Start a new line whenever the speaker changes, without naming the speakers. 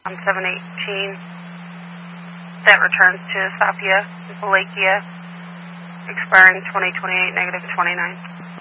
on 718 that returns to Sapia, Wallachia, expiring 2028, -29.